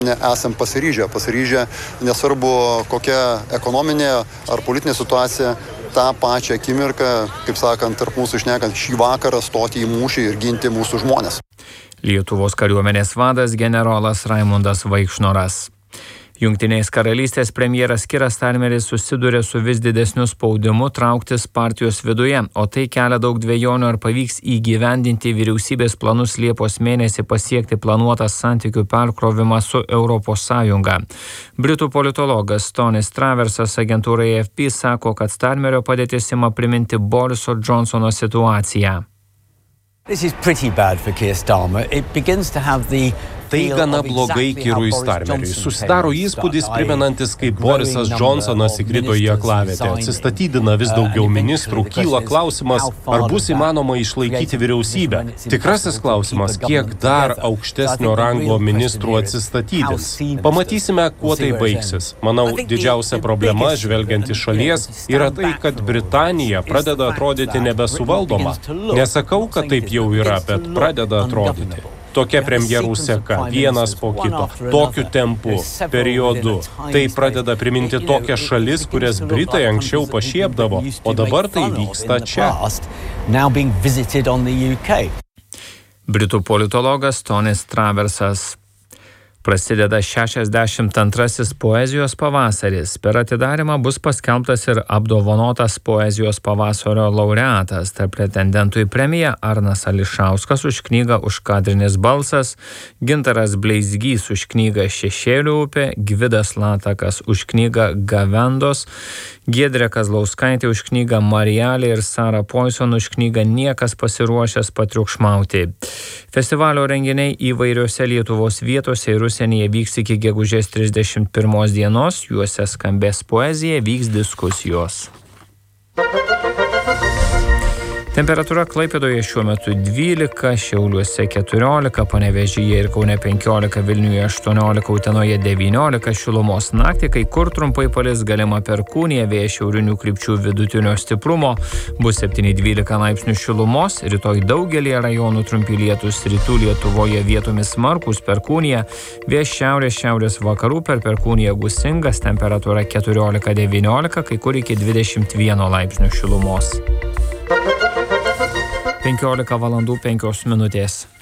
Esam pasiryžę, nesvarbu kokia ekonominė ar politinė situacija, tą pačią akimirką, kaip sakant, tarp mūsų šnekant, šį vakarą stoti į mūšį ir ginti mūsų žmonės. Lietuvos kariuomenės vadas generolas Raimundas Vaikšnoras. Jungtinės karalystės premjeras Kiras Starmeris susiduria su vis didesniu spaudimu trauktis partijos viduje, o tai kelia daug dvejonių, ar pavyks įgyvendinti vyriausybės planus Liepos mėnesį pasiekti planuotas santykių perkrovimą su Europos Sąjunga. Britų politologas Tonis Traversas agentūrai AFP sako, kad Starmerio padėtis ima priminti Boriso Johnsono situaciją. Tai gana blogai Kirui Starmeriui. Susidaro įspūdis primenantis, kaip Borisas Johnsonas įkrito į aklavietę. Atsistatydina vis daugiau ministrų, kyla klausimas, ar bus įmanoma išlaikyti vyriausybę. Tikrasis klausimas, kiek dar aukštesnio rango ministrų atsistatydins. Pamatysime, kuo tai baigsis. Manau, didžiausia problema, žvelgiant iš šalies, yra tai, kad Britanija pradeda atrodyti nebesuvaldoma. Nesakau, kad taip jau yra, bet pradeda atrodyti. Tokia premjerų seka, vienas po kito, tokiu tempu, periodu. Tai pradeda priminti tokias šalis, kurias Britai anksčiau pašiepdavo, o dabar tai vyksta čia. Britų politologas Tonis Traversas. Prasideda 62 poezijos pavasaris. Per atidarymą bus paskelbtas ir apdovanotas poezijos pavasario laureatas. Tarp pretendentų į premiją Arnas Ališauskas už knygą Užkadrinis balsas, Gintaras Bleizgys už knygą Šešėlių upė, Gvidas Latakas už knygą Gavendos, Giedrė Kazlauskaitė už knygą Marijalė ir Sara Poison už knygą Niekas pasiruošęs patriukšmauti. Festivalio renginiai įvairiose Lietuvos vietose ir užsienyje vyks iki gegužės 31 dienos, juose skambės poezija, vyks diskusijos. Temperatūra Klaipėdoje šiuo metu 12, Šiauliuose 14, Panevėžyje ir Kaune 15, Vilniuje 18, Utenoje 19 šilumos. Naktį kai kur trumpai palis, galima perkūnija, vėjas šiaurinių krypčių vidutinio stiprumo, bus 7-12 laipsnių šilumos. Rytoj daugelį rajonų trumpi lietūs, rytų Lietuvoje vietomis smarkūs perkūnija, vėjas šiaurės vakarų, per perkūniją gūsingas, temperatūra 14-19, kai kur iki 21 laipsnių šilumos. 15 valandų 5 minutės.